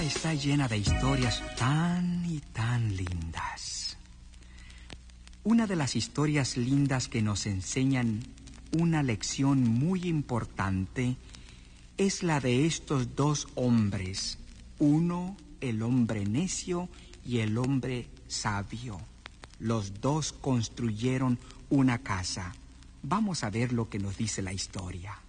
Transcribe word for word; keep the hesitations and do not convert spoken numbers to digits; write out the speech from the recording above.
está llena de historias tan y tan lindas. Una de las historias lindas que nos enseñan una lección muy importante es la de estos dos hombres, uno el hombre necio y el hombre sabio. Los dos construyeron una casa. Vamos a ver lo que nos dice la historia.